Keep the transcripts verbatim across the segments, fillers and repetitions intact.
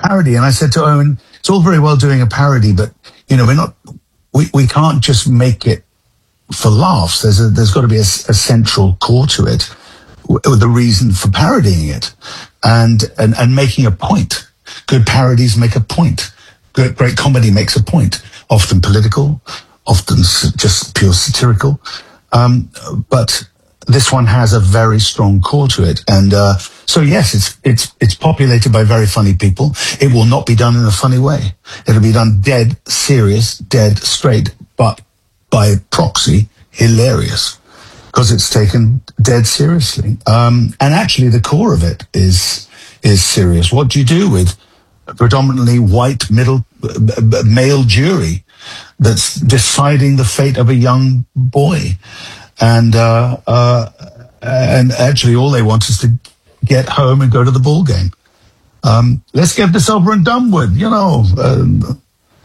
parody. And I said to Owen, it's all very well doing a parody, but, you know, we're not, we, we can't just make it for laughs. There's a, there's got to be a, a central core to it, w- the reason for parodying it and, and, and making a point. Good parodies make a point. Great, great comedy makes a point, often political, often s- just pure satirical. Um, but this one has a very strong core to it. And uh, so, yes, it's it's it's populated by very funny people. It will not be done in a funny way. It'll be done dead serious, dead straight, but by proxy, hilarious, because it's taken dead seriously. Um, and actually, the core of it is is serious. What do you do with a predominantly white middle b- b- male jury that's deciding the fate of a young boy? And uh, uh, and actually, all they want is to get home and go to the ball game. Um, let's get this over and done with, you know, um,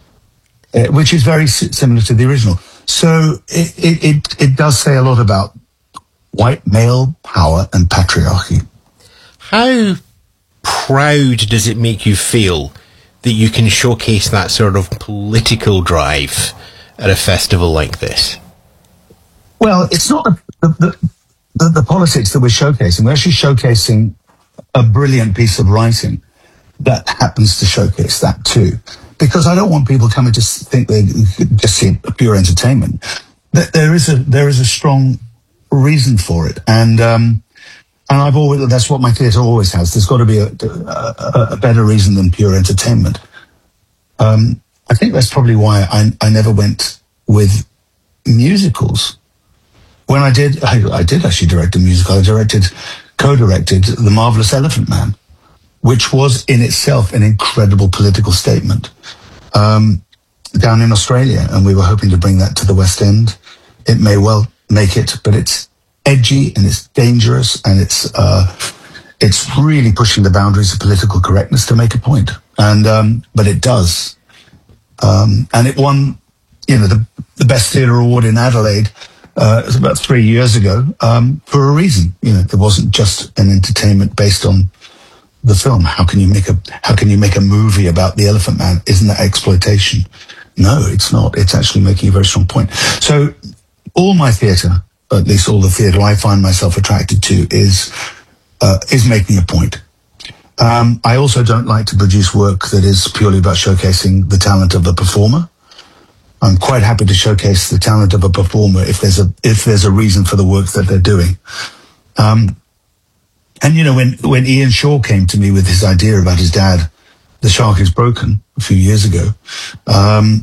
uh, which is very s- similar to the original. So it, it, it, it does say a lot about white male power and patriarchy. How proud does it make you feel that you can showcase that sort of political drive at a festival like this? Well, it's not the, the, the, the politics that we're showcasing. We're actually showcasing a brilliant piece of writing that happens to showcase that too. Because I don't want people coming to think they just see pure entertainment. There is a there is a strong reason for it, and um, and I've always that's what my theatre always has. There's got to be a, a, a better reason than pure entertainment. Um, I think that's probably why I I never went with musicals. When I did, I, I did actually direct a musical. I directed, co-directed The Marvelous Elephant Man, which was in itself an incredible political statement um, down in Australia. And we were hoping to bring that to the West End. It may well make it, but it's edgy and it's dangerous and it's uh, it's really pushing the boundaries of political correctness to make a point. And um, but it does. Um, and it won, you know, the, the Best Theatre Award in Adelaide. Uh, it was about three years ago, um, for a reason. You know, it wasn't just an entertainment based on the film. How can you make a How can you make a movie about the Elephant Man? Isn't that exploitation? No, it's not. It's actually making a very strong point. So, all my theatre, at least all the theatre I find myself attracted to, is uh, is making a point. Um, I also don't like to produce work that is purely about showcasing the talent of the performer. I'm quite happy to showcase the talent of a performer if there's a if there's a reason for the work that they're doing. Um, and you know, when when Ian Shaw came to me with his idea about his dad, The Shark Is Broken, a few years ago, um,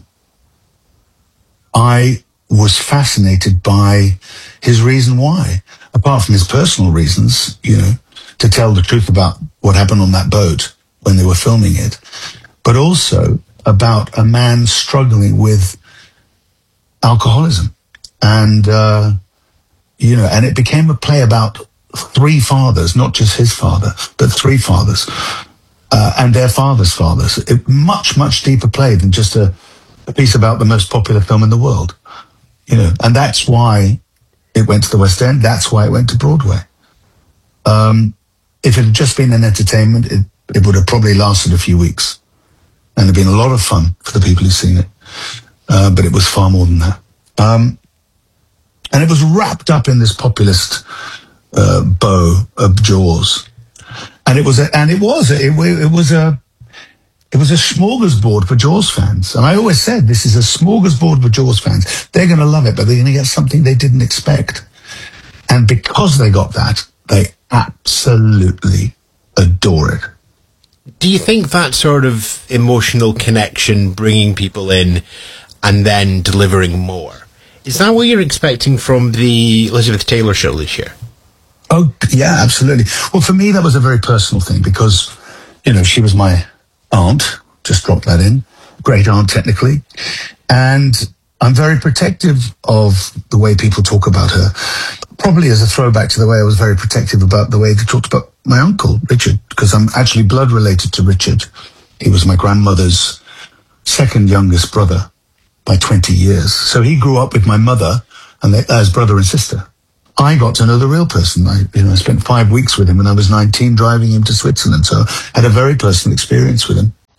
I was fascinated by his reason why. Apart from his personal reasons, you know, to tell the truth about what happened on that boat when they were filming it, but also about a man struggling with alcoholism. And, uh, you know, and it became a play about three fathers, not just his father, but three fathers, uh, and their fathers' fathers. It, much, much deeper play than just a, a piece about the most popular film in the world, you know, and that's why it went to the West End. That's why it went to Broadway. Um, if it had just been an entertainment, it, it would have probably lasted a few weeks and it'd been a lot of fun for the people who've seen it. Uh, but it was far more than that. Um, and it was wrapped up in this populist uh, bow of Jaws. And it was a, and it was, a, it, it was a, it was a smorgasbord for Jaws fans. And I always said, this is a smorgasbord for Jaws fans. They're going to love it, but they're going to get something they didn't expect. And because they got that, they absolutely adore it. Do you think that sort of emotional connection, bringing people in and then delivering more, is that what you're expecting from the Elizabeth Taylor show this year? Oh, yeah, absolutely. Well, for me, that was a very personal thing because, you know, she was my aunt, just drop that in, great aunt technically, and I'm very protective of the way people talk about her, probably as a throwback to the way I was very protective about the way they talked about my uncle, Richard, because I'm actually blood related to Richard. He was my grandmother's second youngest brother by twenty years. So he grew up with my mother and they, as brother and sister. I got to know the real person. I, you know, I spent five weeks with him when I was nineteen, driving him to Switzerland. So I had a very personal experience with him.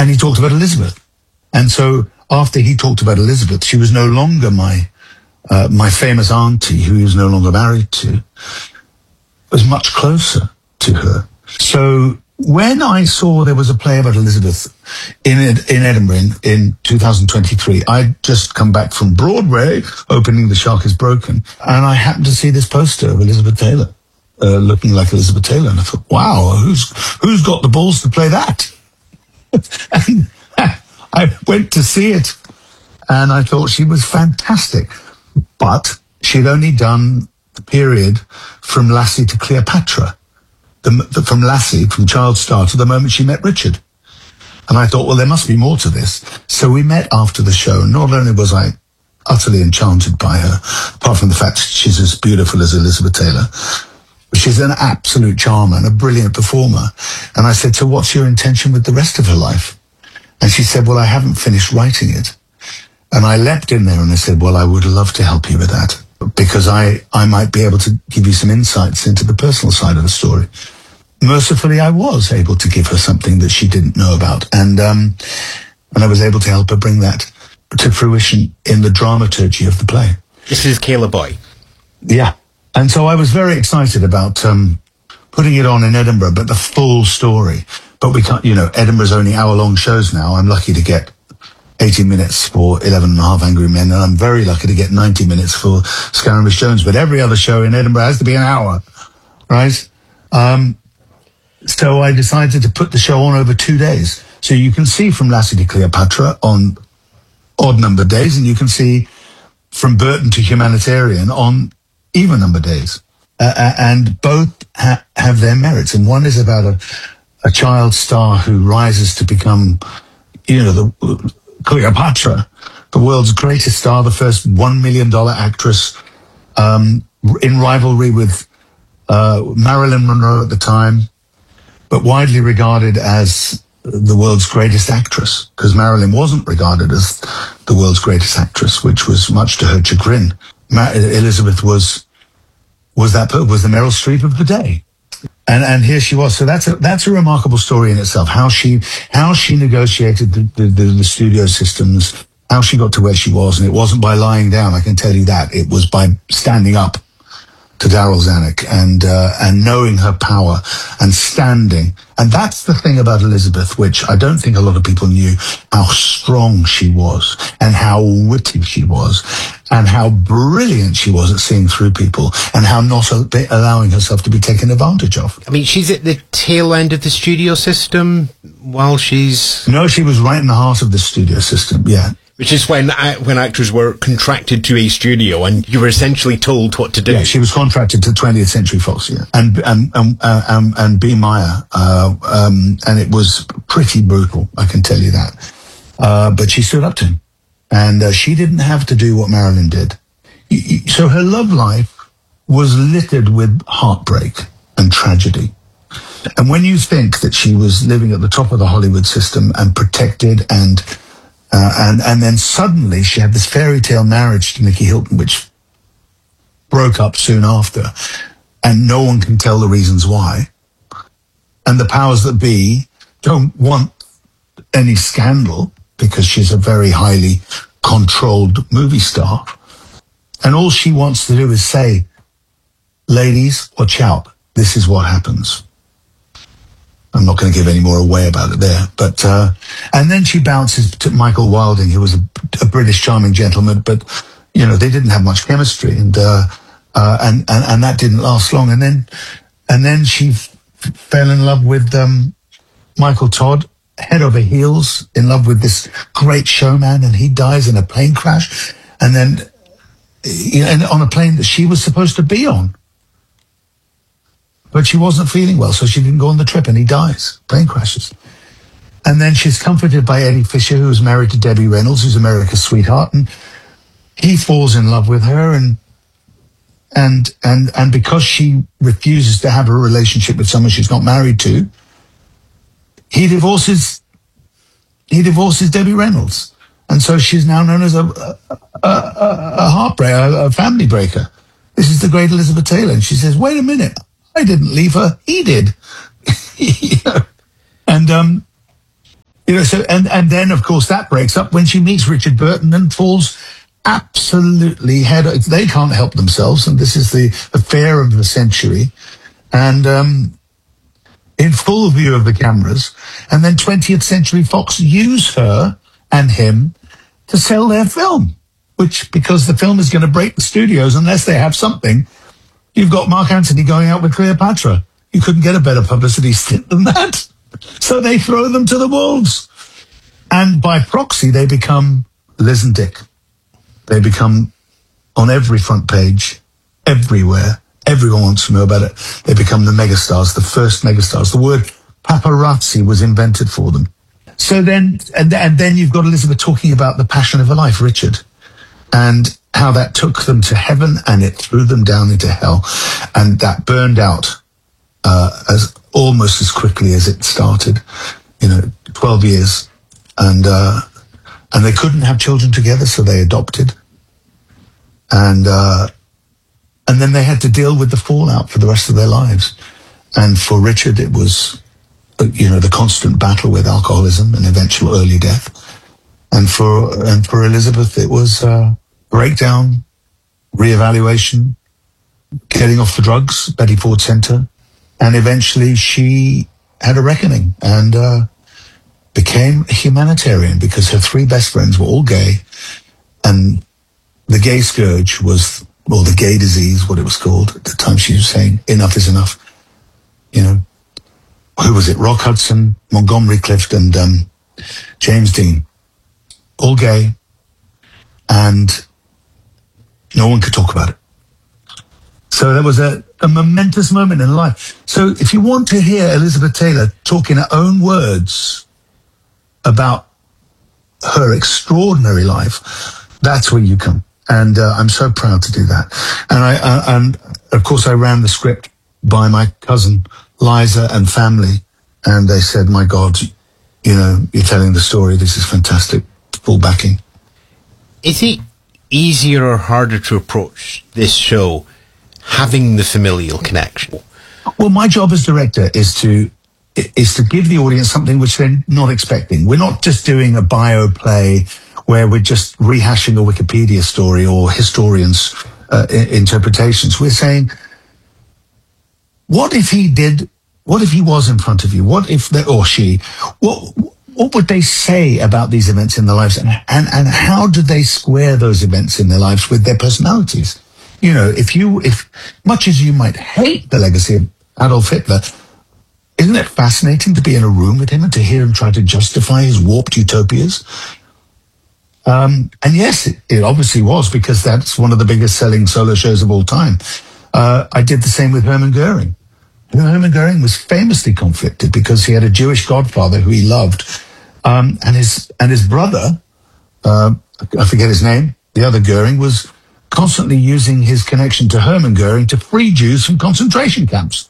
and he talked about Elizabeth. And so after he talked about Elizabeth, she was no longer my uh, my famous auntie, who he was no longer married to, was much closer to her. So when I saw there was a play about Elizabeth in in Edinburgh in, in two thousand twenty-three, I'd just come back from Broadway, opening The Shark is Broken, and I happened to see this poster of Elizabeth Taylor, uh, looking like Elizabeth Taylor, and I thought, wow, who's who's got the balls to play that? And I went to see it, and I thought she was fantastic. But she'd only done the period from Lassie to Cleopatra, the, the, from Lassie, from Child Star, to the moment she met Richard. And I thought, well, there must be more to this. So we met after the show. Not only was I utterly enchanted by her, apart from the fact she's as beautiful as Elizabeth Taylor, but she's an absolute charmer and a brilliant performer. And I said, so what's your intention with the rest of her life? And she said, well, I haven't finished writing it. And I leapt in there and I said, well, I would love to help you with that, because I, I might be able to give you some insights into the personal side of the story. Mercifully, I was able to give her something that she didn't know about. And, um, and I was able to help her bring that to fruition in the dramaturgy of the play. This is Kayla Boy. Yeah. And so I was very excited about um, putting it on in Edinburgh, but the full story. But we can't, you know, Edinburgh's only hour-long shows now. I'm lucky to get eighty minutes for eleven and a half Angry Men, and I'm very lucky to get ninety minutes for Scaramouche Jones. But every other show in Edinburgh has to be an hour, right? Um, so I decided to put the show on over two days. So you can see from Lassie to Cleopatra on odd number days, and you can see from Burton to Humanitarian on even number days. Uh, and both ha- have their merits. And one is about a, a child star who rises to become, you know, the Cleopatra, the world's greatest star, the first one million dollars actress, um, in rivalry with uh, Marilyn Monroe at the time, but widely regarded as the world's greatest actress, because Marilyn wasn't regarded as the world's greatest actress, which was much to her chagrin. Ma- Elizabeth was was that was the Meryl Streep of the day. And and here she was. So that's a that's a remarkable story in itself. How she how she negotiated the, the, the, the studio systems, how she got to where she was, and it wasn't by lying down. I can tell you that. It was by standing up to Daryl Zanuck and uh, and knowing her power and standing. And that's the thing about Elizabeth, which I don't think a lot of people knew, how strong she was and how witty she was and how brilliant she was at seeing through people and how not a bit allowing herself to be taken advantage of. I mean, she's at the tail end of the studio system while she's... No, she was right in the heart of the studio system, yeah. Which is when when actors were contracted to a studio and you were essentially told what to do. Yeah, she was contracted to twentieth Century Fox, yeah, and and and uh, um, and B. Meyer, uh, um, and it was pretty brutal, I can tell you that. Uh, but she stood up to him, and uh, she didn't have to do what Marilyn did. So her love life was littered with heartbreak and tragedy. And when you think that she was living at the top of the Hollywood system and protected and Uh, and, and then suddenly she had this fairy tale marriage to Nicky Hilton, which broke up soon after, and no one can tell the reasons why. And the powers that be don't want any scandal because she's a very highly controlled movie star. And all she wants to do is say, ladies, watch out. This is what happens. I'm not going to give any more away about it there. But, uh, and then she bounces to Michael Wilding, who was a, a British charming gentleman, but, you know, they didn't have much chemistry, and, uh, uh, and, and, and that didn't last long. And then, and then she f- fell in love with, um, Michael Todd, head over heels, in love with this great showman, and he dies in a plane crash. And then, you know, and on a plane that she was supposed to be on. But she wasn't feeling well, so she didn't go on the trip, and he dies. Plane crashes. And then she's comforted by Eddie Fisher, who's married to Debbie Reynolds, who's America's sweetheart, and he falls in love with her, and and and and because she refuses to have a relationship with someone she's not married to, he divorces he divorces Debbie Reynolds. And so she's now known as a a, a, a heartbreaker, a family breaker. This is the great Elizabeth Taylor. And she says, wait a minute. I didn't leave her. He did. You know? And um, You know, so, and, and then, of course, that breaks up when she meets Richard Burton and falls absolutely head. They can't help themselves, and this is the affair of the century. And um, in full view of the cameras. And then twentieth Century Fox use her and him to sell their film, which, because the film is going to break the studios unless they have something, you've got Mark Antony going out with Cleopatra. You couldn't get a better publicity stint than that. So they throw them to the wolves. And by proxy, they become Liz and Dick. They become on every front page, everywhere. Everyone wants to know about it. They become the megastars, the first megastars. The word paparazzi was invented for them. So then, and, and then you've got Elizabeth talking about the passion of her life, Richard, and how that took them to heaven and it threw them down into hell. And that burned out uh, as almost as quickly as it started, you know, twelve years. And, uh, and they couldn't have children together, so they adopted. And, uh, and then they had to deal with the fallout for the rest of their lives. And for Richard, it was, you know, the constant battle with alcoholism and eventual early death. And for, and for Elizabeth, it was, uh, breakdown, reevaluation, getting off the drugs, Betty Ford Center. And eventually she had a reckoning and, uh, became a humanitarian because her three best friends were all gay, and the gay scourge was, or the gay disease, what it was called at the time. She was saying, enough is enough. You know, who was it? Rock Hudson, Montgomery Clift, and um, James Dean, all gay, and no one could talk about it. So that was a, a momentous moment in life. So if you want to hear Elizabeth Taylor talk in her own words about her extraordinary life, that's where you come. And uh, I'm so proud to do that. And I, uh, and of course I ran the script by my cousin Liza and family, and they said, my God, you know, you're telling the story, this is fantastic, full backing. Is it easier or harder to approach this show having the familial connection? Well, my job as director is to is to give the audience something which they're not expecting. We're not just doing a bio play where we're just rehashing a Wikipedia story or historians' uh, I- interpretations. We're saying, what if he did, what if he was in front of you? What if they, or she, what what would they say about these events in their lives? And, and, and how do they square those events in their lives with their personalities? You know, if you, if much as you might hate the legacy of Adolf Hitler, isn't it fascinating to be in a room with him and to hear him try to justify his warped utopias? Um, and yes, it, it obviously was, because that's one of the biggest selling solo shows of all time. Uh, I did the same with Hermann Goering. Hermann Goering was famously conflicted because he had a Jewish godfather who he loved. Um, and his, and his brother, uh, I forget his name, the other Goering, was constantly using his connection to Hermann Goering to free Jews from concentration camps.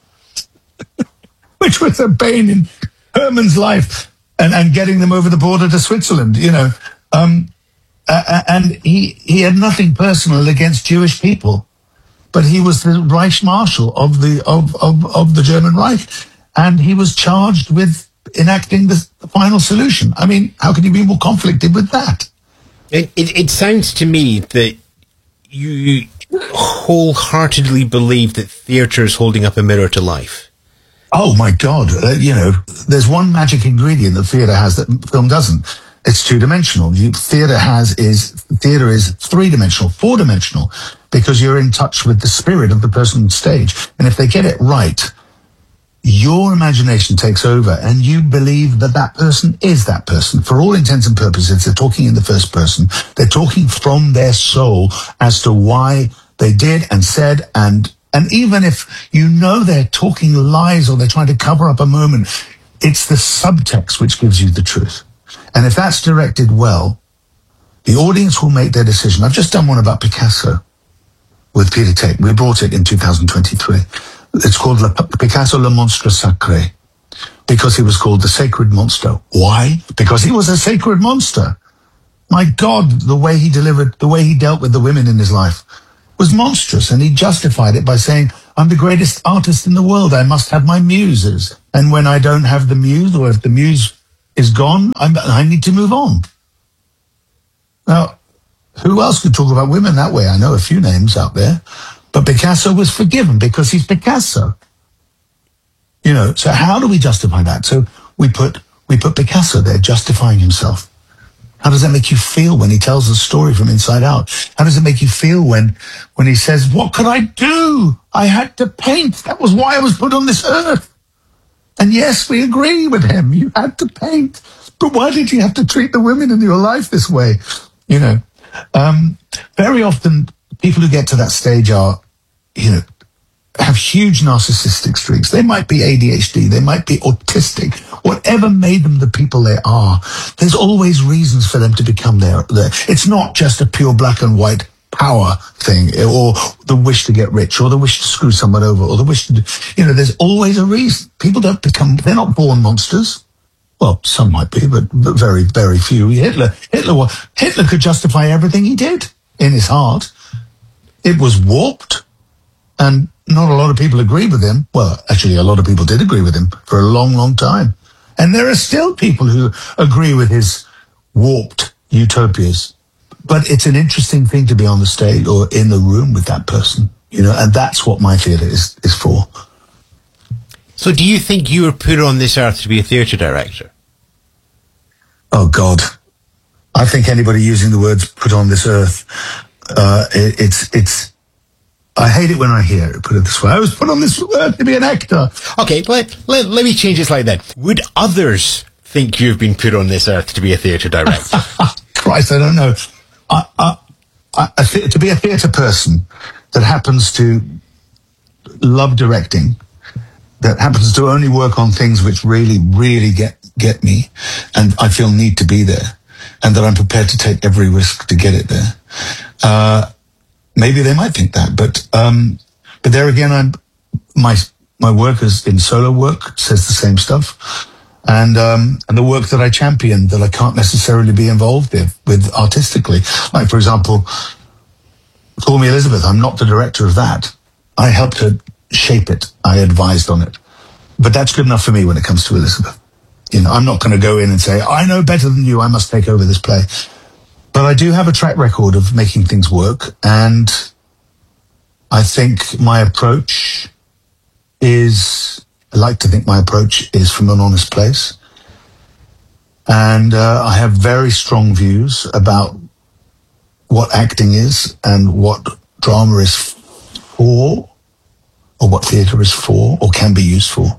Which was a bane in Herman's life, and, and getting them over the border to Switzerland, you know. Um, uh, and he, he had nothing personal against Jewish people, but he was the Reich Marshal of the, of, of, of the German Reich, and he was charged with enacting the, the final solution. I mean, how can you be more conflicted with that? It, it, it sounds to me that you wholeheartedly believe that theatre is holding up a mirror to life. Oh my God! Uh, you know, there's one magic ingredient that theatre has that film doesn't. It's two-dimensional. You, theatre has is theatre is three-dimensional, four-dimensional, because you're in touch with the spirit of the person on stage. And if they get it right, your imagination takes over, and you believe that that person is that person. For all intents and purposes, they're talking in the first person. They're talking from their soul as to why they did and said and. And even if you know they're talking lies or they're trying to cover up a moment, it's the subtext which gives you the truth. And if that's directed well, the audience will make their decision. I've just done one about Picasso with Peter Tate. We brought it in two thousand twenty-three. It's called Le, Picasso Le Monstre Sacré, because he was called the sacred monster. Why? Because he was a sacred monster. My God, the way he delivered, the way he dealt with the women in his life was monstrous, and he justified it by saying, I'm the greatest artist in the world, I must have my muses. And when I don't have the muse, or if the muse is gone. I'm, I need to move on. Now, who else could talk about women that way? I know a few names out there. But Picasso was forgiven because he's Picasso. You know, so how do we justify that? So we put we put Picasso there justifying himself. How does that make you feel when he tells the story from inside out? How does it make you feel when when he says, what could I do? I had to paint. That was why I was put on this earth. And yes, we agree with him. You had to paint. But why did you have to treat the women in your life this way? You know, um, very often people who get to that stage are, you know, have huge narcissistic streaks. They might be A D H D. They might be autistic. Whatever made them the people they are, there's always reasons for them to become there. It's not just a pure black and white power thing, or the wish to get rich, or the wish to screw someone over, or the wish to do, you know, there's always a reason. People don't become, they're not born monsters. Well, some might be, but, but very, very few. Hitler, Hitler, Hitler could justify everything he did in his heart. It was warped. And not a lot of people agreed with him. Well, actually, a lot of people did agree with him for a long, long time. And there are still people who agree with his warped utopias. But it's an interesting thing to be on the stage or in the room with that person, you know, and that's what my theatre is, is for. So do you think you were put on this earth to be a theatre director? Oh, God. I think anybody using the words put on this earth, uh, it, it's, it's, I hate it when I hear it, put it this way. I was put on this earth to be an actor. Okay, let, let, let me change it like that. Would others think you've been put on this earth to be a theatre director? Christ, I don't know. I, I, I, I th- to be a theatre person that happens to love directing, that happens to only work on things which really, really get, get me, and I feel need to be there, and that I'm prepared to take every risk to get it there. Uh, maybe they might think that, but um, but there again, I'm my my work is in solo work says the same stuff, and um, and the work that I champion that I can't necessarily be involved with, with artistically, like for example, Call Me Elizabeth. I'm not the director of that. I helped her shape it. I advised on it, but that's good enough for me when it comes to Elizabeth. You know, I'm not going to go in and say, I know better than you, I must take over this play. But I do have a track record of making things work, and I think my approach is, I like to think my approach is from an honest place. And uh, I have very strong views about what acting is and what drama is for, or what theatre is for, or can be used for.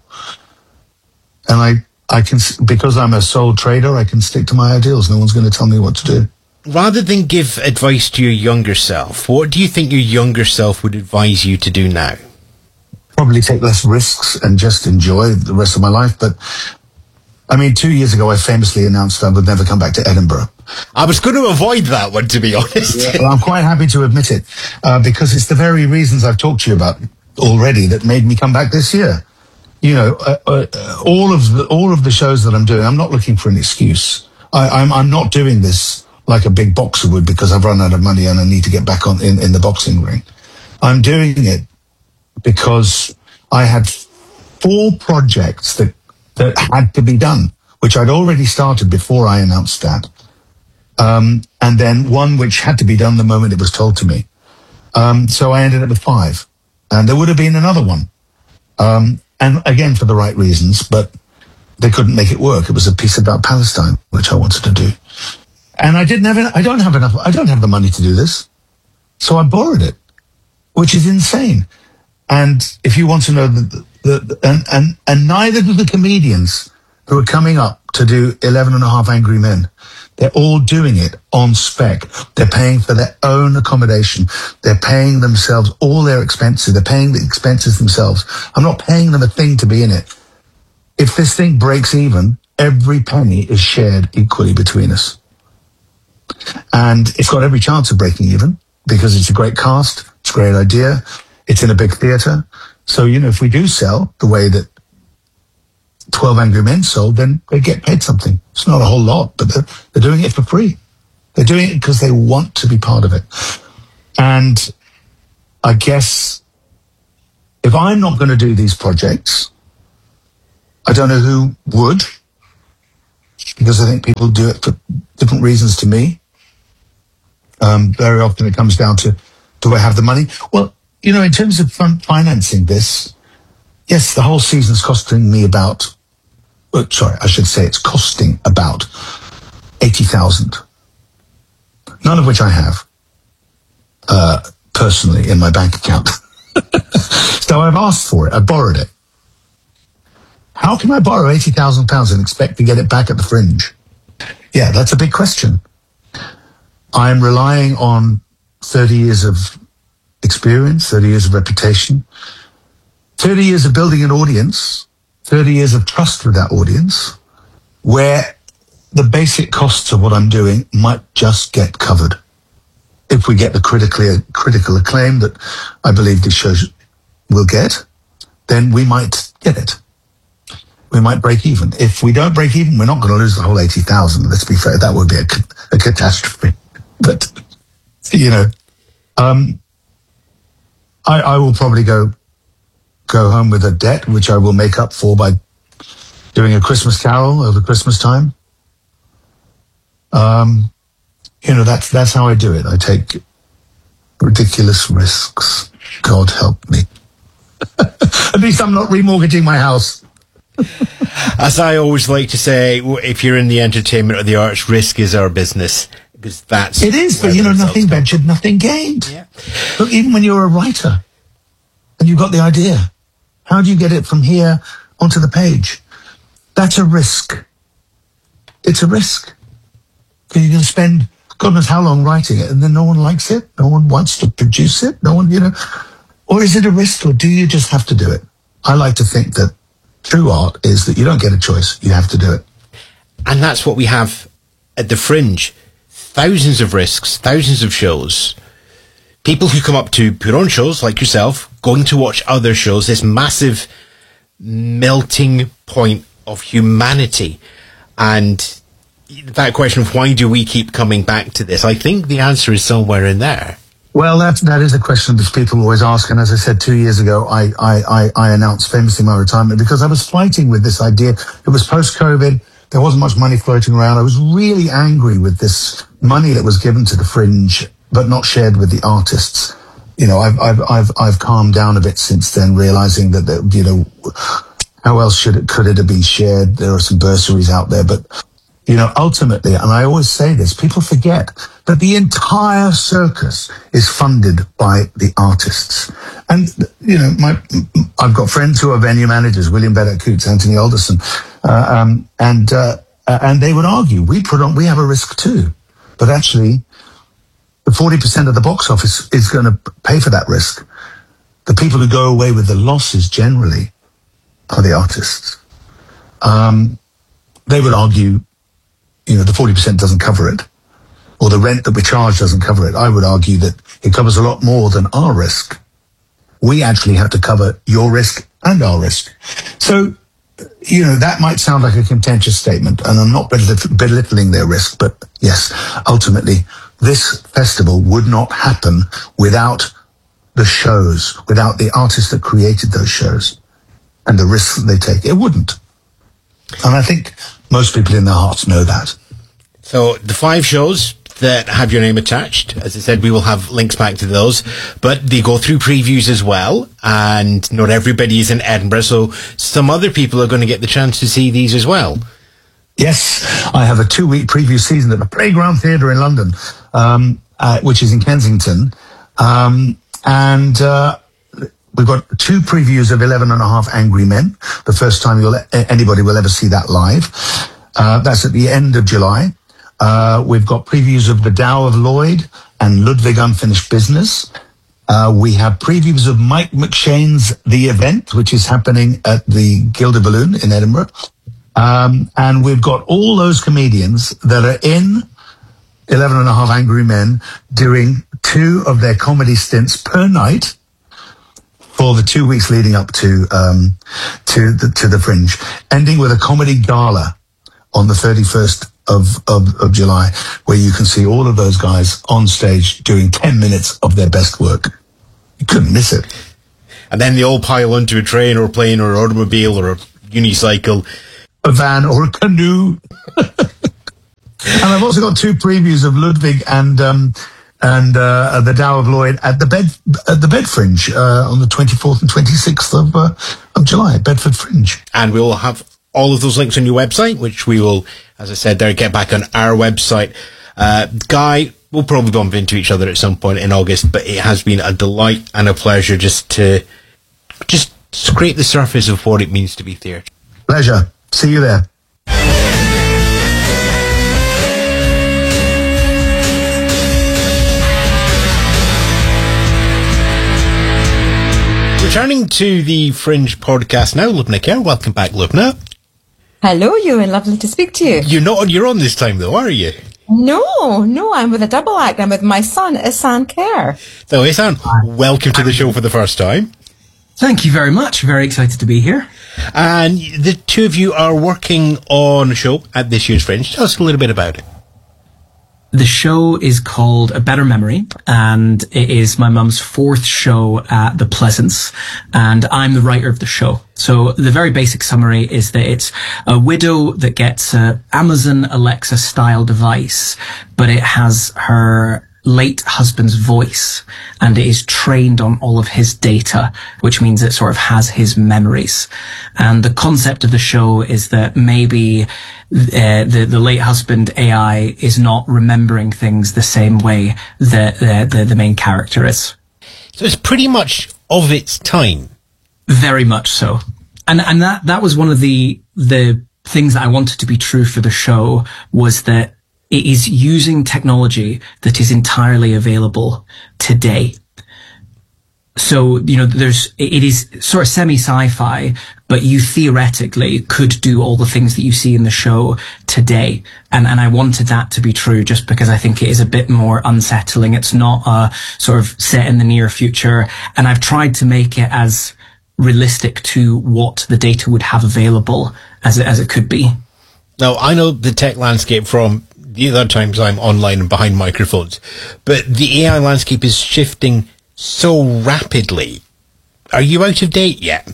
And I I can, because I'm a sole trader, I can stick to my ideals. No one's going to tell me what to do. Rather than give advice to your younger self, what do you think your younger self would advise you to do now? Probably take less risks and just enjoy the rest of my life. But, I mean, two years ago, I famously announced I would never come back to Edinburgh. I was going to avoid that one, to be honest. Yeah, well, I'm quite happy to admit it, uh, because it's the very reasons I've talked to you about already that made me come back this year. You know, uh, uh, all of the all of the shows that I'm doing, I'm not looking for an excuse. I, I'm I'm not doing this like a big boxer would because I've run out of money and I need to get back on in, in the boxing ring. I'm doing it because I had four projects that that had to be done, which I'd already started before I announced that, um, and then one which had to be done the moment it was told to me. Um, so I ended up with five, and there would have been another one. Um, And again, for the right reasons, but they couldn't make it work. It was a piece about Palestine, which I wanted to do. And I didn't have, I don't have enough, I don't have the money to do this. So I borrowed it, which is insane. And if you want to know, the, the, the and, and, and neither do the comedians who are coming up to do eleven and a half Angry Men. They're all doing it on spec. They're paying for their own accommodation. They're paying themselves all their expenses. They're paying the expenses themselves. I'm not paying them a thing to be in it. If this thing breaks even, every penny is shared equally between us. And it's got every chance of breaking even because it's a great cast. It's a great idea. It's in a big theatre. So, you know, if we do sell the way that twelve Angry Men sold, then they get paid something. It's not a whole lot, but they're, they're doing it for free. They're doing it because they want to be part of it. And I guess if I'm not going to do these projects, I don't know who would. because I think people do it for different reasons to me. Um, very often it comes down to, do I have the money? Well, you know, in terms of fun- financing this, yes, the whole season's costing me about, well, sorry, I should say it's costing about eighty thousand. None of which I have, uh, personally in my bank account. So I've asked for it. I borrowed it. How can I borrow eighty thousand pounds and expect to get it back at the Fringe? Yeah, that's a big question. I'm relying on thirty years of experience, thirty years of reputation, thirty years of building an audience, thirty years of trust with that audience, where the basic costs of what I'm doing might just get covered. If we get the critically, critical acclaim that I believe these shows will get, then we might get it. We might break even. If we don't break even, we're not going to lose the whole eighty thousand. Let's be fair, that would be a, a catastrophe. But, you know, um, I, I will probably go go home with a debt, which I will make up for by doing a Christmas carol over Christmas time. Um, you know, that's that's how I do it. I take ridiculous risks. God help me. At least I'm not remortgaging my house. As I always like to say, if you're in the entertainment or the arts, risk is our business. Because that's it is, but you know, nothing ventured, nothing gained. Yeah. Look, even when you're a writer and you've got the idea, how do you get it from here onto the page? That's a risk. It's a risk. Because you're going to spend God knows how long writing it, and then no one likes it, no one wants to produce it, no one, you know. Or is it a risk, or do you just have to do it? I like to think that true art is that you don't get a choice, you have to do it. And that's what we have at the Fringe. Thousands of risks, thousands of shows. People who come up to put on shows, like yourself, going to watch other shows, this massive melting point of humanity. And that question of why do we keep coming back to this, I think the answer is somewhere in there. Well, that, that is a question that people always ask. And as I said, two years ago, I, I, I, I announced famously my retirement because I was fighting with this idea. It was post-COVID. There wasn't much money floating around. I was really angry with this money that was given to the Fringe, but not shared with the artists. You know, I've, I've, I've, I've calmed down a bit since then, realizing that, that, you know, how else should it, could it have been shared? There are some bursaries out there, but, you know, ultimately, and I always say this, people forget that the entire circus is funded by the artists. And, you know, my, I've got friends who are venue managers, William Bennett Coots, Anthony Alderson, uh, um, and, uh, and they would argue, we put on, we have a risk too. But actually, the forty percent of the box office is going to pay for that risk. The people who go away with the losses generally are the artists. Um, they would argue, you know, the forty percent doesn't cover it, or the rent that we charge doesn't cover it. I would argue that it covers a lot more than our risk. We actually have to cover your risk and our risk. So, you know, that might sound like a contentious statement, and I'm not belittling their risk, but yes, ultimately, this festival would not happen without the shows, without the artists that created those shows and the risks that they take. It wouldn't. And I think most people in their hearts know that. So the five shows that have your name attached, as I said, we will have links back to those, but they go through previews as well, and not everybody is in Edinburgh, so some other people are going to get the chance to see these as well. Yes, I have a two-week preview season at the Playground Theatre in London, um, uh, which is in Kensington, um, and uh, we've got two previews of eleven and a half Angry Men, the first time you'll, anybody will ever see that live. Uh, that's at the end of July. Uh, we've got previews of The Tao of Lloyd and Ludwig Unfinished Business. Uh, we have previews of Mike McShane's The Event, which is happening at the Gilded Balloon in Edinburgh. Um, and we've got all those comedians that are in eleven and a half Angry Men doing two of their comedy stints per night for the two weeks leading up to, um, to the, to the Fringe, ending with a comedy gala on the thirty-first of, of, of July, where you can see all of those guys on stage doing ten minutes of their best work. You couldn't miss it. And then they all pile onto a train or a plane or an automobile or a unicycle. a van or a canoe. And I've also got two previews of Ludwig and um, and uh, the Tao of Lloyd at the Bed at the Bed Fringe uh, on the twenty-fourth and twenty-sixth of uh, of July, Bedford Fringe. And we will have all of those links on your website, which we will, as I said there, get back on our website. Uh, Guy, we'll probably bump into each other at some point in August, but it has been a delight and a pleasure just to just scrape the surface of what it means to be theatre. Pleasure. See you there. Returning to the Fringe podcast now, Lubna Kerr. Welcome back, Lubna. Hello, Ewan. Lovely to speak to you. You're not on your own this time, though, are you? No, no, I'm with a double act. I'm with my son, Ihsan Kerr. So, Ihsan, welcome to the show for the first time. Thank you very much. Very excited to be here. And the two of you are working on a show at this year's Fringe. Tell us a little bit about it. The show is called A Better Memory, and it is my mum's fourth show at the Pleasance, and I'm the writer of the show. So the very basic summary is that it's a widow that gets a Amazon Alexa style device, but it has her late husband's voice, and it is trained on all of his data, which means it sort of has his memories. And the concept of the show is that maybe uh, the the late husband A I is not remembering things the same way that uh, the the main character is. So it's pretty much of its time. Very much so. And and that that was one of the the things that I wanted to be true for the show, was that it is using technology that is entirely available today. So, you know, there's, it is sort of semi-sci-fi, but you theoretically could do all the things that you see in the show today. And, and I wanted that to be true just because I think it is a bit more unsettling. It's not uh, sort of set in the near future. And I've tried to make it as realistic to what the data would have available as it, as it could be. Now, I know the tech landscape from the other times I'm online and behind microphones, but the A I landscape is shifting so rapidly. Are you out of date yet?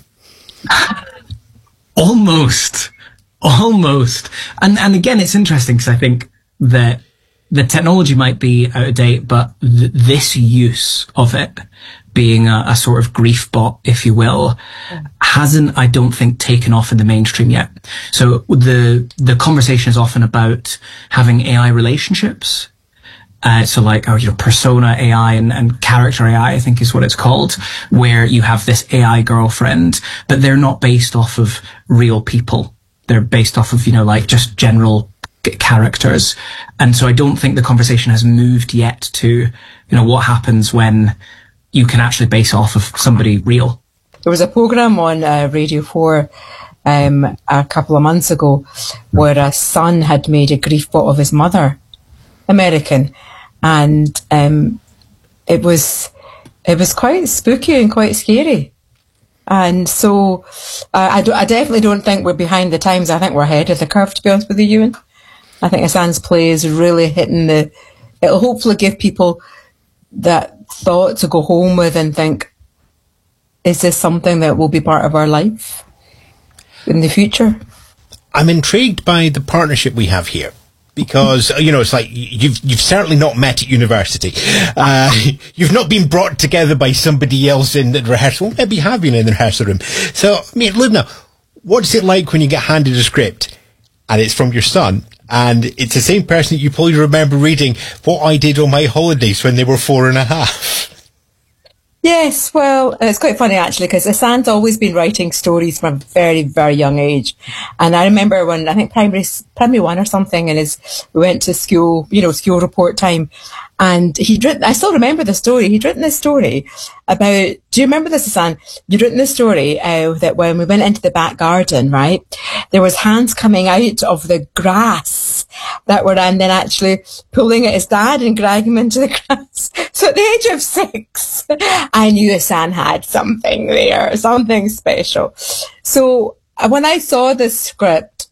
Almost. Almost. And and again, it's interesting because I think that the technology might be out of date, but th- this use of it being a, a sort of grief bot, if you will, hasn't, I don't think, taken off in the mainstream yet. So the the conversation is often about having A I relationships. Uh, so like, oh, you know, persona A I and, and character A I, I think is what it's called, where you have this A I girlfriend, but they're not based off of real people. They're based off of, you know, like just general characters. And so I don't think the conversation has moved yet to, you know, what happens when you can actually base off of somebody real. There was a programme on uh, Radio four um, a couple of months ago where a son had made a grief bot of his mother, American, and um, it was it was quite spooky and quite scary. And so uh, I, do, I definitely don't think we're behind the times. I think we're ahead of the curve, to be honest with you, Ewan. I think Ihsan's play is really hitting the... It'll hopefully give people that thought to go home with and think, is this something that will be part of our life in the future? I'm intrigued by the partnership we have here. Because, you know, it's like, you've you've certainly not met at university. Uh, you've not been brought together by somebody else in the rehearsal. Well, maybe you have been in the rehearsal room. So, I mean, Lubna, what's it like when you get handed a script and it's from your son and it's the same person that you probably remember reading What I Did on My Holidays when they were four and a half? Yes, well, it's quite funny actually, because Ihsan's always been writing stories from a very, very young age. And I remember when, I think primary, primary one or something, and his, we went to school, you know, school report time, and he'd written, I still remember the story, he'd written this story about, do you remember this, Ihsan? You'd written this story uh, that when we went into the back garden, right, there was hands coming out of the grass that were, and then actually pulling at his dad and dragging him into the grass. So at the age of six, I knew Ihsan had something there, something special. So when I saw this script,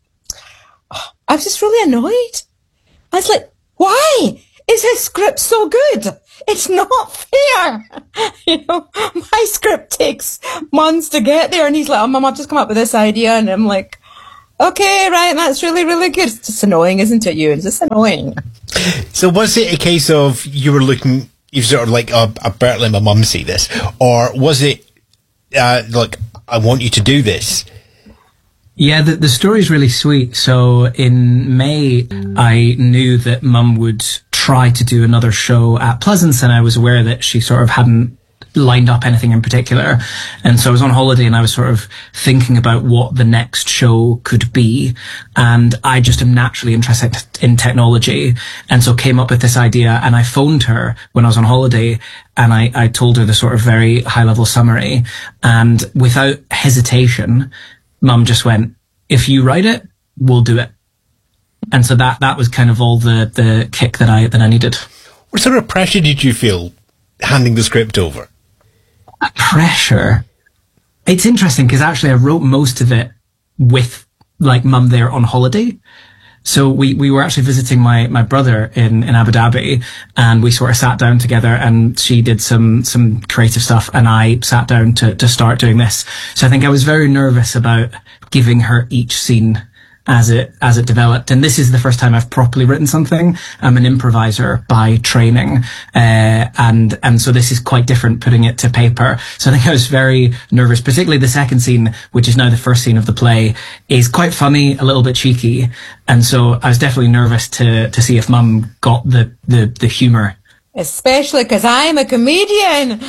I was just really annoyed. I was like, why is his script so good? It's not fair. You know, my script takes months to get there. And he's like, oh, Mum, I've just come up with this idea. And I'm like, okay, right, that's really, really good. It's just annoying, isn't it, you? It's just annoying. So was it a case of you were looking, you sort of like, oh, I better let my mum see this? Or was it, uh, like, I want you to do this? Yeah, the, the story's really sweet. So in May, I knew that Mum would try to do another show at Pleasance, and I was aware that she sort of hadn't lined up anything in particular. And so I was on holiday and I was sort of thinking about what the next show could be. And I just am naturally interested in technology. And so came up with this idea, and I phoned her when I was on holiday, and I, I told her the sort of very high level summary. And without hesitation, Mum just went, if you write it, we'll do it. And so that, that was kind of all the, the kick that I, that I needed. What sort of pressure did you feel handing the script over? Pressure. It's interesting because actually I wrote most of it with like Mum there on holiday. So we, we were actually visiting my, my brother in, in Abu Dhabi, and we sort of sat down together, and she did some, some creative stuff, and I sat down to, to start doing this. So I think I was very nervous about giving her each scene as it, as it developed. And this is the first time I've properly written something. I'm an improviser by training. Uh, and, and so this is quite different, putting it to paper. So I think I was very nervous, particularly the second scene, which is now the first scene of the play, is quite funny, a little bit cheeky. And so I was definitely nervous to, to see if Mum got the, the, the humour. Especially because I'm a comedian.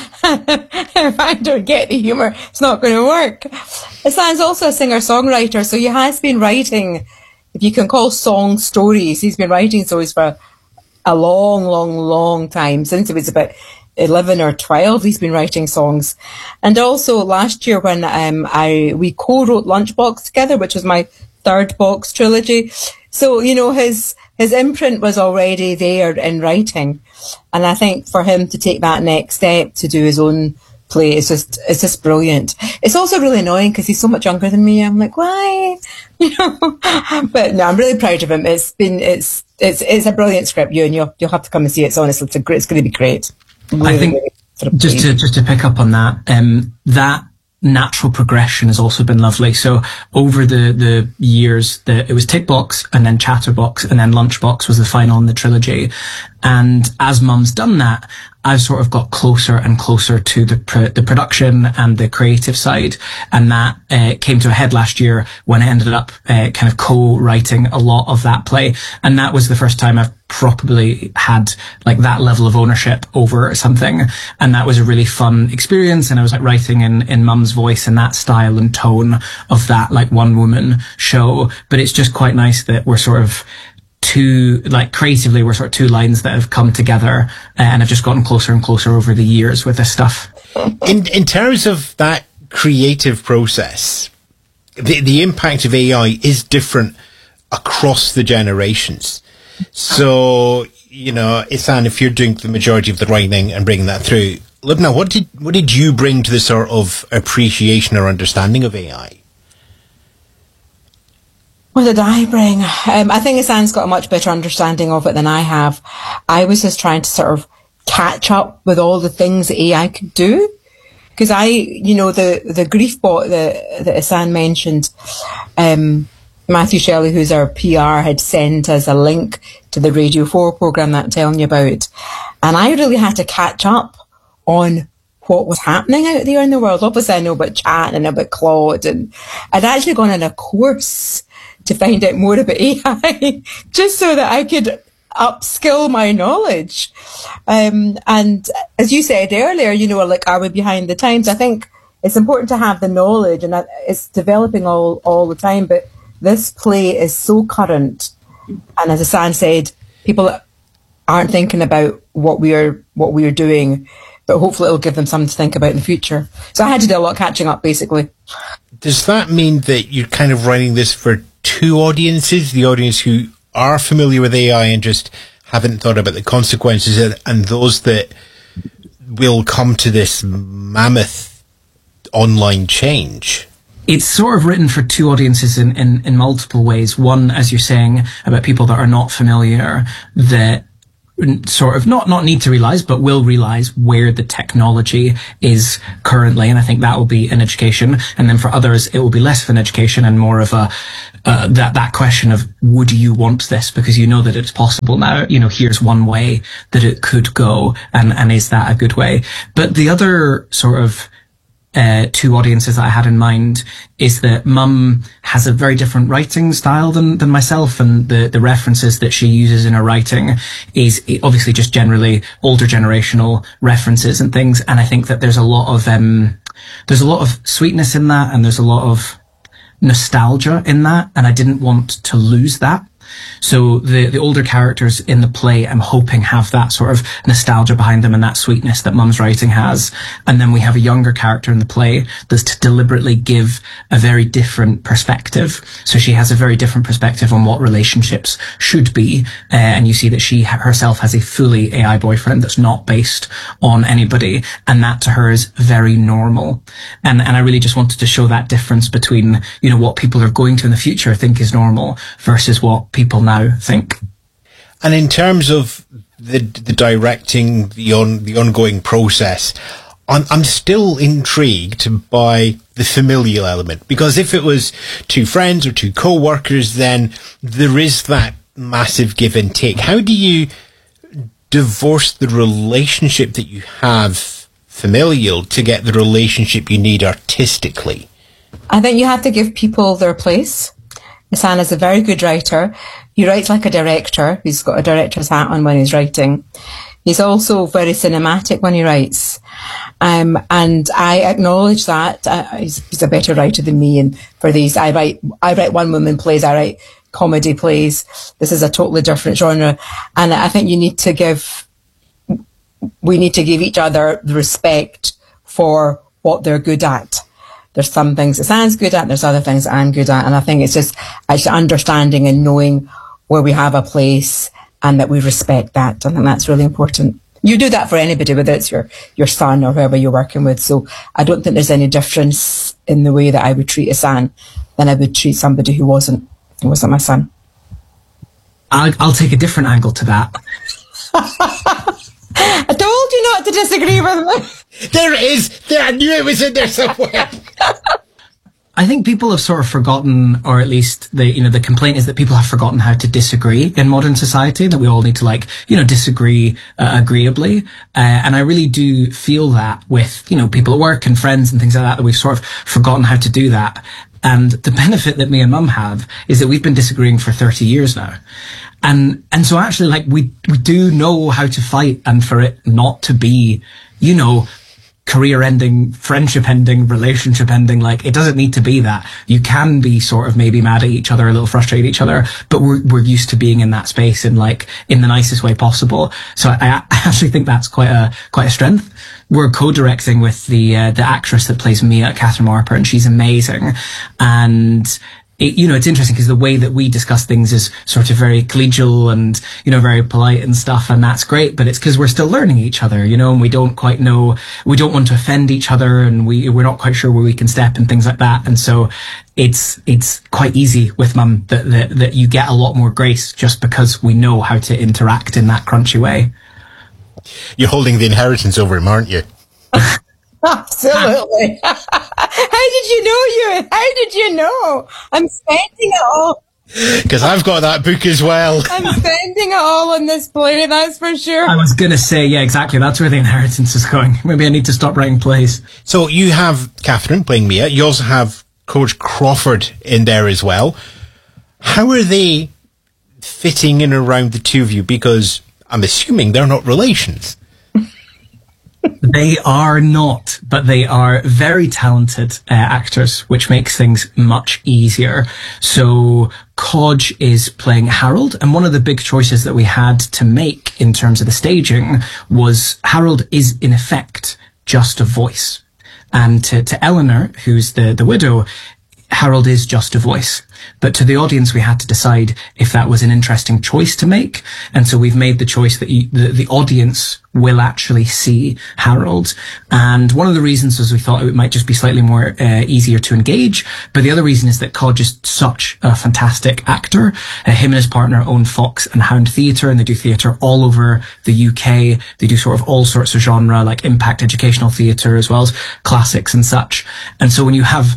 If I don't get the humour, it's not going to work. Hassan's also a singer-songwriter, so he has been writing, if you can call songs stories, he's been writing stories for a long, long, long time. Since he was about eleven or twelve, he's been writing songs. And also last year when um, I we co-wrote Lunchbox together, which was my third box trilogy. So, you know, his his imprint was already there in writing. And I think for him to take that next step to do his own play, it's just, it's just brilliant. It's also really annoying because he's so much younger than me. I'm like, why? You know, but no, I'm really proud of him. It's been, it's, it's, it's a brilliant script, you, and you'll, you'll have to come and see it. It's honestly, it's a great, it's going to be great. Really, I think really sort of just to, just to pick up on that, um, that natural progression has also been lovely. So over the, the years, the, it was Tick Box and then Chatterbox and then Lunchbox was the final in the trilogy. And as Mum's done that, I've sort of got closer and closer to the pr- the production and the creative side. And that uh, came to a head last year when I ended up uh, kind of co-writing a lot of that play. And that was the first time I've properly had like that level of ownership over something. And that was a really fun experience. And I was like writing in, in Mum's voice and that style and tone of that like one woman show. But it's just quite nice that we're sort of two, like creatively, we're sort of two lines that have come together, uh, and have just gotten closer and closer over the years with this stuff. In in terms of that creative process, the the impact of A I is different across the generations. So, you know, Ihsahn, if you're doing the majority of the writing and bringing that through, Lubna, what did what did you bring to the sort of appreciation or understanding of A I? What did I bring? Um, I think Ihsahn's got a much better understanding of it than I have. I was just trying to sort of catch up with all the things that A I could do. Because I, you know, the, the grief bot that, that Ihsahn mentioned, um, Matthew Shelley, who's our P R, had sent us a link to the Radio four programme that I'm telling you about. And I really had to catch up on what was happening out there in the world. Obviously, I know about Chat and about Claude, and I'd actually gone on a course to find out more about A I, just so that I could upskill my knowledge. Um, and as you said earlier, you know, like, are we behind the times? I think it's important to have the knowledge, and it's developing all, all the time, but this play is so current. And as Ihsahn said, people aren't thinking about what we are, what we are doing, but hopefully it'll give them something to think about in the future. So I had to do a lot of catching up, basically. Does that mean that you're kind of writing this for two audiences, the audience who are familiar with A I and just haven't thought about the consequences, and those that will come to this mammoth online change? It's sort of written for two audiences in, in, in multiple ways. One, as you're saying, about people that are not familiar, that sort of not, not need to realize, but will realize where the technology is currently. And I think that will be an education. And then for others, it will be less of an education and more of a, uh, that that question of, would you want this? Because you know that it's possible now. You know, here's one way that it could go, and and is that a good way? But the other sort of Uh, two audiences that I had in mind is that Mum has a very different writing style than, than myself, and the, the references that she uses in her writing is obviously just generally older generational references and things. And I think that there's a lot of, um, there's a lot of sweetness in that, and there's a lot of nostalgia in that, and I didn't want to lose that. So the, the older characters in the play, I'm hoping, have that sort of nostalgia behind them and that sweetness that Mum's writing has. And then we have a younger character in the play that's to deliberately give a very different perspective. So she has a very different perspective on what relationships should be. Uh, and you see that she herself has a fully A I boyfriend that's not based on anybody. And that to her is very normal. And, and I really just wanted to show that difference between, you know, what people are going to in the future think is normal versus what people now think. And in terms of the the directing, the on the ongoing process, I'm I'm still intrigued by the familial element, because if it was two friends or two co-workers, then there is that massive give and take. How do you divorce the relationship that you have familial to get the relationship you need artistically? I think you have to give people their place. Ihsaan is a very good writer. He writes like a director. He's got a director's hat on when he's writing. He's also very cinematic when he writes. Um, and I acknowledge that. Uh, he's, he's a better writer than me. And for these, I write, I write one-woman plays. I write comedy plays. This is a totally different genre. And I think you need to give, we need to give each other the respect for what they're good at. There's some things that Ihsaan's good at, there's other things that I'm good at, and I think it's just actually understanding and knowing where we have a place and that we respect that. I think that's really important. You do that for anybody, whether it's your, your son or whoever you're working with, so I don't think there's any difference in the way that I would treat Ihsaan than I would treat somebody who wasn't, who wasn't my son. I'll, I'll take a different angle to that. I told you not to disagree with me. There it is. There, I knew it was in there somewhere. I think people have sort of forgotten, or at least the, you know, the complaint is that people have forgotten how to disagree in modern society, that we all need to, like, you know, disagree uh, agreeably. Uh, and I really do feel that with, you know, people at work and friends and things like that, that we've sort of forgotten how to do that. And the benefit that me and Mum have is that we've been disagreeing for thirty years now. And, and so actually, like, we, we do know how to fight, and for it not to be, you know, career ending, friendship ending, relationship ending. Like, it doesn't need to be that. You can be sort of maybe mad at each other, a little frustrated at each other, but we're, we're used to being in that space in, like, in the nicest way possible. So I, I actually think that's quite a, quite a strength. We're co-directing with the, uh, the actress that plays Mia, Catherine Marper, and she's amazing. And It, you know, it's interesting because the way that we discuss things is sort of very collegial and, you know, very polite and stuff, and that's great, but it's because we're still learning each other, you know, and we don't quite know, we don't want to offend each other, and we, we're not quite sure where we can step and things like that. And so it's, it's quite easy with Mum that, that, that you get a lot more grace just because we know how to interact in that crunchy way. You're holding the inheritance over him, aren't you? Absolutely. How did you know you? How did you know? I'm spending it all. Because I've got that book as well. I'm spending it all on this play, that's for sure. I was going to say, yeah, exactly. That's where the inheritance is going. Maybe I need to stop writing plays. So you have Catherine playing Mia. You also have Coach Crawford in there as well. How are they fitting in around the two of you? Because I'm assuming they're not relations. They are not, but they are very talented uh, actors, which makes things much easier. So Kodge is playing Harold, and one of the big choices that we had to make in terms of the staging was Harold is in effect just a voice. And to, to Eleanor, who's the, the widow, Harold is just a voice. But to the audience, we had to decide if that was an interesting choice to make. And so we've made the choice that you, the, the audience will actually see Harold. And one of the reasons was we thought it might just be slightly more uh, easier to engage. But the other reason is that Kodge is such a fantastic actor. Uh, him and his partner own Fox and Hound Theatre, and they do theatre all over the U K. They do sort of all sorts of genre, like impact educational theatre, as well as classics and such. And so when you have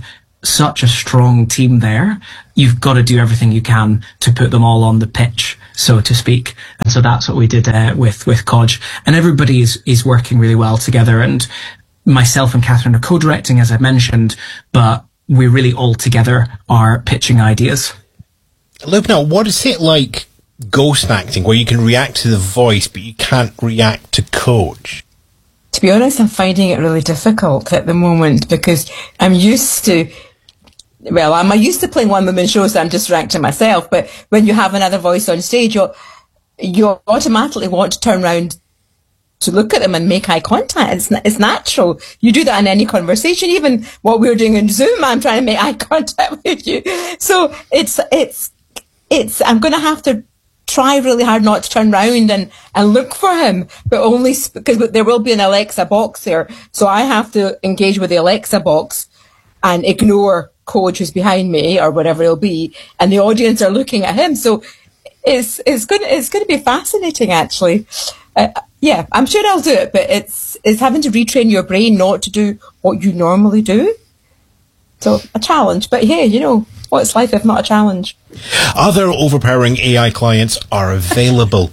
such a strong team there. You've got to do everything you can to put them all on the pitch, so to speak. And so that's what we did uh, with with Codge. And everybody is is working really well together. And myself and Catherine are co-directing, as I mentioned, but we really all together are pitching ideas. Lubna, what is it like ghost acting, where you can react to the voice, but you can't react to Codge? To be honest, I'm finding it really difficult at the moment because I'm used to, well, I'm used to playing one-woman shows, so I'm just reacting myself. But when you have another voice on stage, you you automatically want to turn around to look at them and make eye contact. It's it's natural. You do that in any conversation, even what we're doing in Zoom. I'm trying to make eye contact with you. So it's it's it's. I'm going to have to try really hard not to turn around and, and look for him, but only because there will be an Alexa box there. So I have to engage with the Alexa box and ignore Codge who's behind me or whatever it'll be, and the audience are looking at him. So it's it's going it's going to be fascinating, actually. Uh, yeah, I'm sure I'll do it, but it's it's having to retrain your brain not to do what you normally do. So a challenge, but hey, you know, what's life if not a challenge? Other overpowering A I clients are available.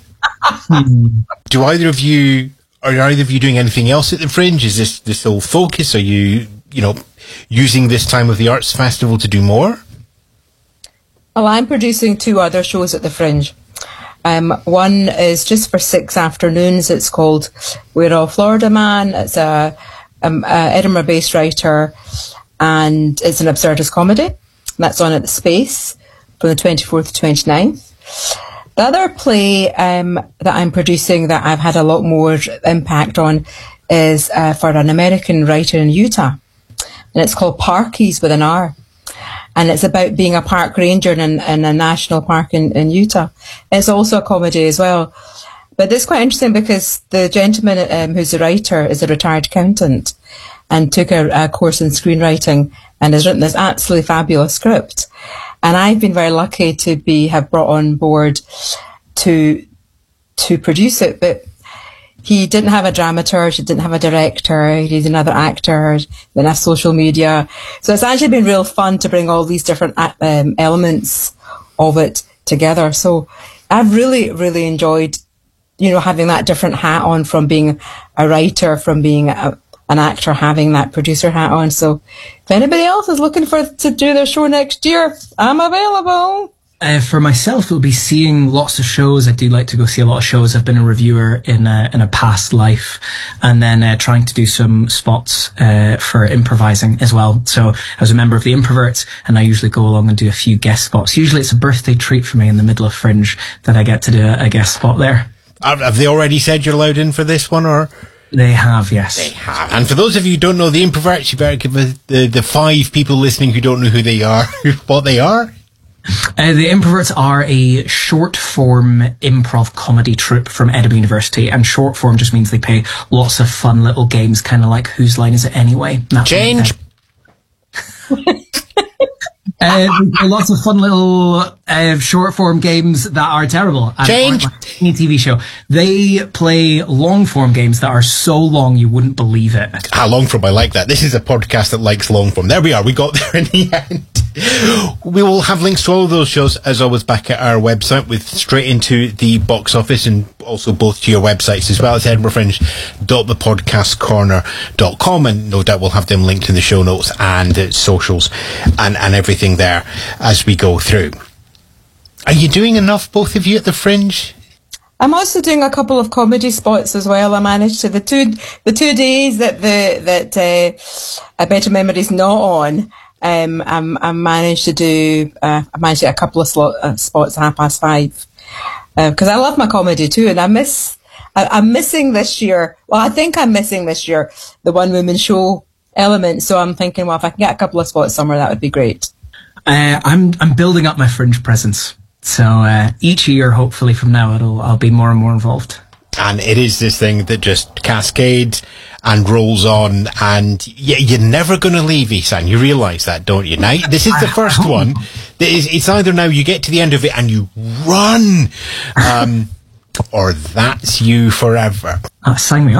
Do either of you, are either of you doing anything else at the Fringe? Is this the sole focus? Are you, you know, using this time of the Arts Festival to do more? Well, I'm producing two other shows at the Fringe. Um, one is just for six afternoons. It's called We're All Florida Man. It's a, um, a Edinburgh-based writer, and it's an absurdist comedy. That's on at the Space from the twenty-fourth to twenty-ninth. The other play um, that I'm producing that I've had a lot more impact on is uh, for an American writer in Utah. And it's called Parkies with an R. And it's about being a park ranger in, in a national park in, in Utah. It's also a comedy as well. But it's quite interesting because the gentleman um, who's the writer is a retired accountant and took a, a course in screenwriting and has written this absolutely fabulous script. And I've been very lucky to be have brought on board to to produce it. But he didn't have a dramaturge, he didn't have a director, he needed another actor, didn't have social media. So it's actually been real fun to bring all these different um, elements of it together. So I've really, really enjoyed, you know, having that different hat on, from being a writer, from being a, an actor, having that producer hat on. So if anybody else is looking for to do their show next year, I'm available. Uh, for myself, it'll be seeing lots of shows. I do like to go see a lot of shows. I've been a reviewer in a, in a past life, and then uh, trying to do some spots uh, for improvising as well. So I was a member of the Improverts, and I usually go along and do a few guest spots. Usually it's a birthday treat for me in the middle of Fringe that I get to do a, a guest spot there. Have they already said you're allowed in for this one, or? They have, yes. They have. And for those of you who don't know the Improverts, you better give the, the five people listening who don't know who they are what they are. Uh, the Improverts are a short-form improv comedy troupe from Edinburgh University, and short form just means they play lots of fun little games, kind of like Whose Line Is It Anyway? That Change! Uh, lots of fun little uh, short-form games that are terrible. And Change! Like any T V show. They play long-form games that are so long you wouldn't believe it. Ah, long form, I like that. This is a podcast that likes long form. There we are, we got there in the end. We will have links to all of those shows, as always, back at our website, with straight into the box office, and also both to your websites as well. It's edinburgh fringe dot the podcast corner dot com, and no doubt we'll have them linked in the show notes and uh, socials and, and everything there as we go through. Are you doing enough, both of you, at the Fringe? I'm also doing a couple of comedy spots as well. I managed to the two the two days that the that uh, A Better Memory's not on. Um, I'm, I managed to do uh, I managed to get a couple of slot, uh, spots at half past five because uh, I love my comedy too, and I miss I, I'm missing this year. Well, I think I'm missing this year the one woman show element. So I'm thinking, well, if I can get a couple of spots somewhere, that would be great. Uh, I'm I'm building up my Fringe presence. So uh, each year, hopefully from now, it'll I'll be more and more involved. And it is this thing that just cascades and rolls on, and y- you're never going to leave, Ihsan. You realise that, don't you? Now, this is the first one. It's either now you get to the end of it and you run, um, or that's you forever. Uh, sign me up.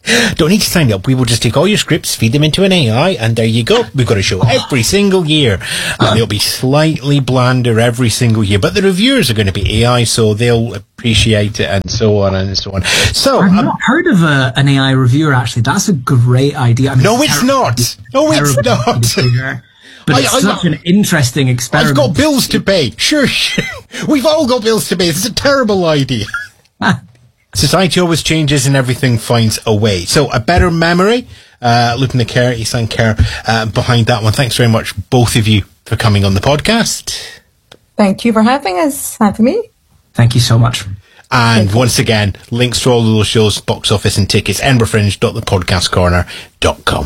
Don't need to sign up. We will just take all your scripts, feed them into an A I, and there you go. We've got a show every single year. And they'll be slightly blander every single year. But the reviewers are going to be A I, so they'll appreciate it, and so on and so on. So I've um, not heard of a, an A I reviewer, actually. That's a great idea. I mean, no, it's not. No, it's not. But it's I, I, such an interesting experiment. I've got bills to pay. Sure, sure. We've all got bills to pay. It's a terrible idea. Society always changes and everything finds a way. So a better memory, uh, Lupin the Care, Isan Care, uh, behind that one. Thanks very much, both of you, for coming on the podcast. Thank you for having us and for me. Thank you so much. And once again, links to all of those shows, box office and tickets, edinburgh fringe dot the podcast corner dot com.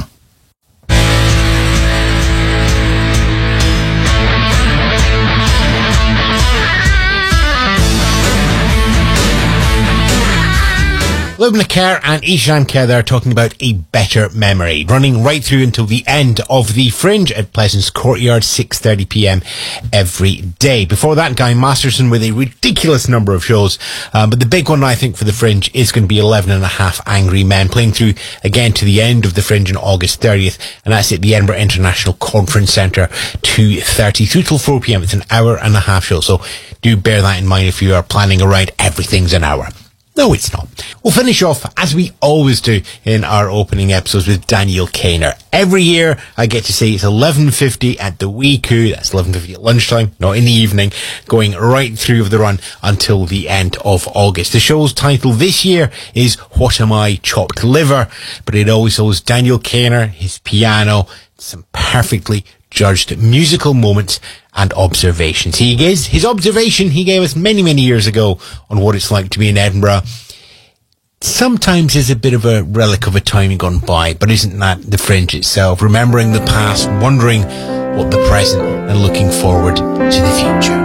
Lubna Kerr and Ishan Kerr there talking about A Better Memory, running right through until the end of the Fringe at Pleasance Courtyard, six thirty p.m. every day. Before that, Guy Masterson with a ridiculous number of shows, um, but the big one I think for the Fringe is going to be eleven and a half Angry Men, playing through again to the end of the Fringe on August thirtieth, and that's at the Edinburgh International Conference Centre, two thirty through till four p.m. It's an hour and a half show, so do bear that in mind if you are planning a ride. Everything's an hour. No, it's not. We'll finish off, as we always do in our opening episodes, with Daniel Kaner. Every year, I get to say it's eleven fifty at the Wee Coup. That's eleven fifty at lunchtime, not in the evening, going right through the run until the end of August. The show's title this year is What Am I, Chopped Liver? But it always holds Daniel Kaner, his piano, some perfectly judged musical moments and observations. He gives his observation he gave us many, many years ago on what it's like to be in Edinburgh. Sometimes is a bit of a relic of a time gone by, but isn't that the Fringe itself? Remembering the past, wondering what the present, and looking forward to the future.